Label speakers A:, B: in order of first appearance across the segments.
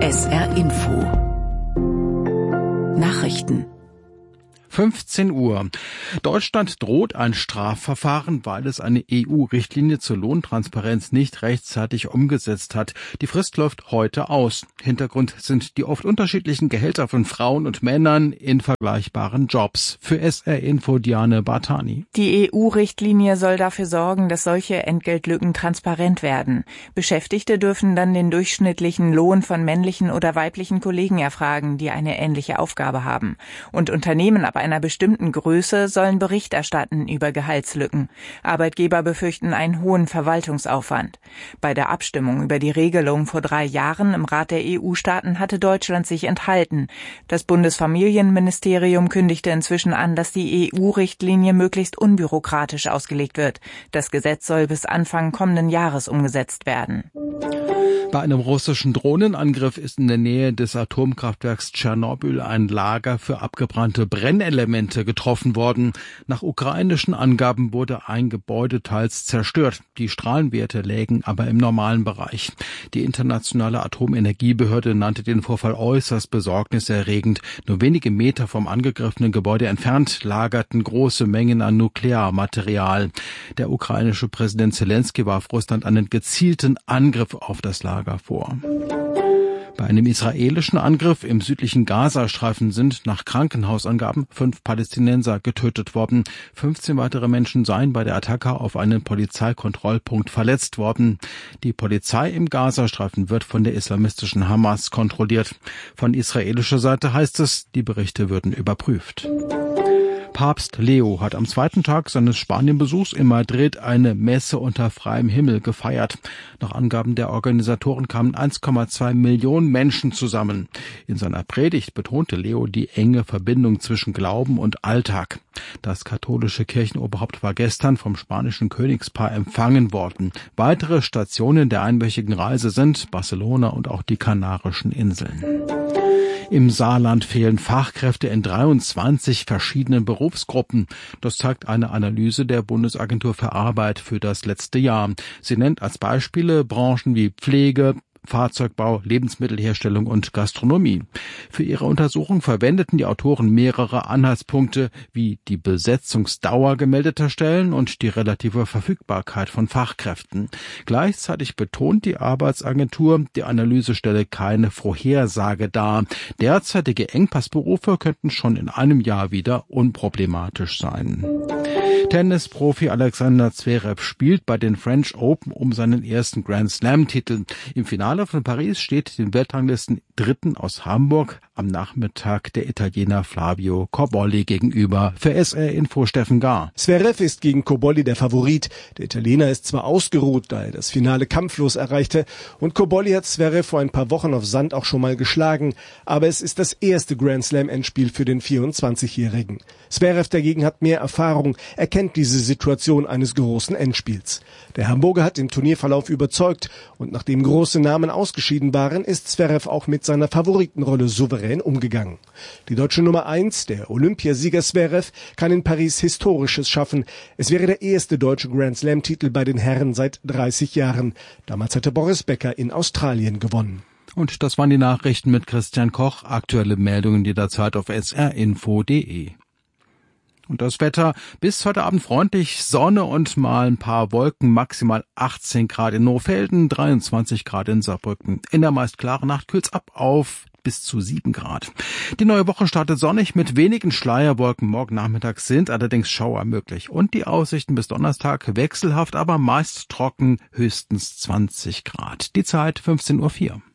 A: SR Info Nachrichten
B: 15 Uhr. Deutschland droht ein Strafverfahren, weil es eine EU-Richtlinie zur Lohntransparenz nicht rechtzeitig umgesetzt hat. Die Frist läuft heute aus. Hintergrund sind die oft unterschiedlichen Gehälter von Frauen und Männern in vergleichbaren Jobs. Für SR Info Diane Bartani.
C: Die EU-Richtlinie soll dafür sorgen, dass solche Entgeltlücken transparent werden. Beschäftigte dürfen dann den durchschnittlichen Lohn von männlichen oder weiblichen Kollegen erfragen, die eine ähnliche Aufgabe haben. Und Unternehmen ab einer bestimmten Größe sollen Bericht erstatten über Gehaltslücken. Arbeitgeber befürchten einen hohen Verwaltungsaufwand. Bei der Abstimmung über die Regelung vor 3 Jahren im Rat der EU-Staaten hatte Deutschland sich enthalten. Das Bundesfamilienministerium kündigte inzwischen an, dass die EU-Richtlinie möglichst unbürokratisch ausgelegt wird. Das Gesetz soll bis Anfang kommenden Jahres umgesetzt werden.
B: Bei einem russischen Drohnenangriff ist in der Nähe des Atomkraftwerks Tschernobyl ein Lager für abgebrannte Brennelemente getroffen worden. Nach ukrainischen Angaben wurde ein Gebäude teils zerstört. Die Strahlenwerte lägen aber im normalen Bereich. Die internationale Atomenergiebehörde nannte den Vorfall äußerst besorgniserregend. Nur wenige Meter vom angegriffenen Gebäude entfernt lagerten große Mengen an Nuklearmaterial. Der ukrainische Präsident Zelensky warf Russland einen gezielten Angriff auf das Lager vor. Bei einem israelischen Angriff im südlichen Gazastreifen sind nach Krankenhausangaben 5 Palästinenser getötet worden. 15 weitere Menschen seien bei der Attacke auf einen Polizeikontrollpunkt verletzt worden. Die Polizei im Gazastreifen wird von der islamistischen Hamas kontrolliert. Von israelischer Seite heißt es, die Berichte würden überprüft. Papst Leo hat am 2. Tag seines Spanienbesuchs in Madrid eine Messe unter freiem Himmel gefeiert. Nach Angaben der Organisatoren kamen 1,2 Millionen Menschen zusammen. In seiner Predigt betonte Leo die enge Verbindung zwischen Glauben und Alltag. Das katholische Kirchenoberhaupt war gestern vom spanischen Königspaar empfangen worden. Weitere Stationen der einwöchigen Reise sind Barcelona und auch die Kanarischen Inseln. Im Saarland fehlen Fachkräfte in 23 verschiedenen Berufsgruppen. Das zeigt eine Analyse der Bundesagentur für Arbeit für das letzte Jahr. Sie nennt als Beispiele Branchen wie Pflege, Fahrzeugbau, Lebensmittelherstellung und Gastronomie. Für ihre Untersuchung verwendeten die Autoren mehrere Anhaltspunkte wie die Besetzungsdauer gemeldeter Stellen und die relative Verfügbarkeit von Fachkräften. Gleichzeitig betont die Arbeitsagentur, die Analyse stelle keine Vorhersage dar. Derzeitige Engpassberufe könnten schon in einem Jahr wieder unproblematisch sein. Tennisprofi Alexander Zverev spielt bei den French Open um seinen ersten Grand Slam-Titel. Im Finale von Paris steht den Weltranglisten Dritten aus Hamburg am Nachmittag der Italiener Flavio Cobolli gegenüber. Für SR Info Steffen Gar.
D: Zverev ist gegen Cobolli der Favorit. Der Italiener ist zwar ausgeruht, da er das Finale kampflos erreichte, und Cobolli hat Zverev vor ein paar Wochen auf Sand auch schon mal geschlagen, aber es ist das erste Grand Slam Endspiel für den 24-Jährigen. Zverev dagegen hat mehr Erfahrung, er kennt diese Situation eines großen Endspiels. Der Hamburger hat im Turnierverlauf überzeugt und nachdem große Namen ausgeschieden waren, ist Zverev auch mit seiner Favoritenrolle souverän umgegangen. Die deutsche Nummer 1, der Olympiasieger Zverev, kann in Paris Historisches schaffen. Es wäre der erste deutsche Grand Slam-Titel bei den Herren seit 30 Jahren. Damals hatte Boris Becker in Australien gewonnen.
B: Und das waren die Nachrichten mit Christian Koch. Aktuelle Meldungen jederzeit auf srinfo.de. Und das Wetter bis heute Abend freundlich, Sonne und mal ein paar Wolken, maximal 18 Grad in Nohfelden, 23 Grad in Saarbrücken. In der meist klaren Nacht kühlt's ab auf bis zu 7 Grad. Die neue Woche startet sonnig mit wenigen Schleierwolken. Morgen Nachmittag sind allerdings Schauer möglich. Und die Aussichten bis Donnerstag wechselhaft, aber meist trocken, höchstens 20 Grad. Die Zeit 15:04 Uhr.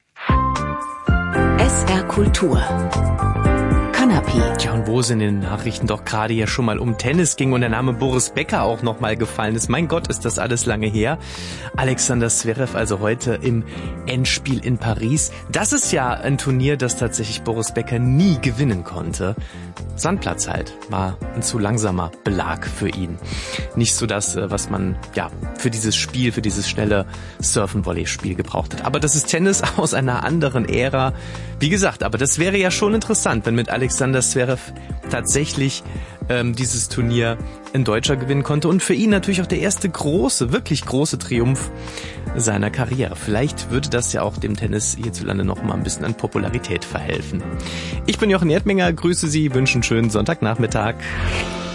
A: SR Kultur Kanapé.
E: Tja, und wo es in den Nachrichten doch gerade ja schon mal um Tennis ging und der Name Boris Becker auch nochmal gefallen ist. Mein Gott, ist das alles lange her. Alexander Zverev also heute im Endspiel in Paris. Das ist ja ein Turnier, das tatsächlich Boris Becker nie gewinnen konnte. Sandplatz halt, war ein zu langsamer Belag für ihn. Nicht so das, was man ja für dieses Spiel, für dieses schnelle Surfen-Volley-Spiel gebraucht hat. Aber das ist Tennis aus einer anderen Ära. Wie gesagt, aber das wäre ja schon interessant, wenn mit Alexander Zverev tatsächlich dieses Turnier ein Deutscher gewinnen konnte und für ihn natürlich auch der erste große, wirklich große Triumph seiner Karriere. Vielleicht würde das ja auch dem Tennis hierzulande noch mal ein bisschen an Popularität verhelfen. Ich bin Jochen Erdminger, grüße Sie, wünsche einen schönen Sonntagnachmittag.